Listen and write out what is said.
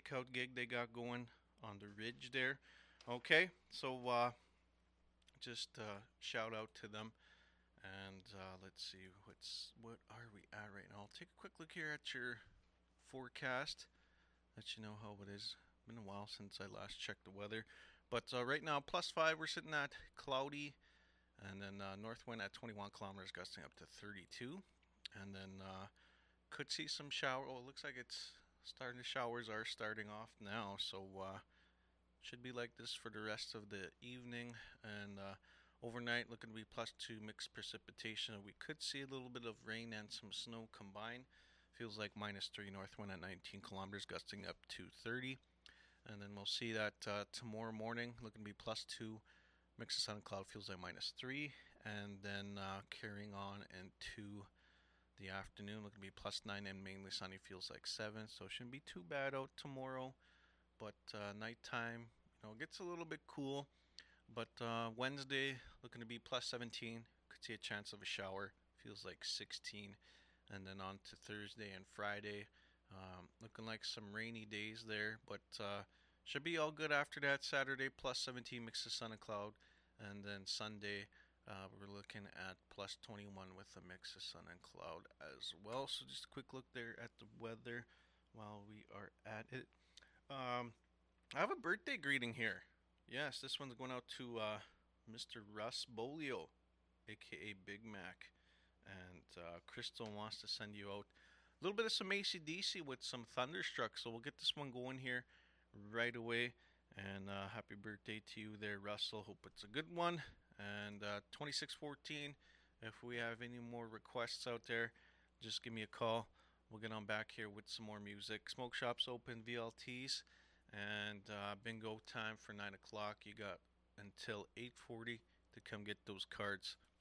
takeout gig they got going on the ridge there. Okay, so just shout out to them. And let's see what are we at right now. I'll take a quick look here at your forecast. Let you know how it is. Been a while since I last checked the weather, but right now +5. We're sitting at cloudy, and then north wind at 21 kilometers, gusting up to 32. And then could see some shower. Oh, it looks like it's starting. The showers are starting off now, so should be like this for the rest of the evening. And overnight, looking to be +2, mixed precipitation. We could see a little bit of rain and some snow combined. Feels like -3 north wind at 19 kilometers, gusting up to 30. And then we'll see that tomorrow morning, looking to be +2, mix of sun and cloud, feels like -3. And then carrying on into the afternoon, looking to be +9 and mainly sunny, feels like 7. So it shouldn't be too bad out tomorrow. But nighttime, it gets a little bit cool. But Wednesday, looking to be +17. Could see a chance of a shower. Feels like 16. And then on to Thursday and Friday. Looking like some rainy days there. But should be all good after that. Saturday, +17, mix of sun and cloud. And then Sunday, we're looking at +21 with a mix of sun and cloud as well. So just a quick look there at the weather while we are at it. Um, I have a birthday greeting here. Yes, this one's going out to Mr. Russ Bolio, aka Big Mac. And Crystal wants to send you out a little bit of some AC/DC with some Thunderstruck. So we'll get this one going here right away. And happy birthday to you there, Russell. Hope it's a good one. And 2614, if we have any more requests out there, just give me a call. We'll get on back here with some more music. Smoke shops open, VLTs, and bingo time for 9 o'clock. You got until 8:40 to come get those cards.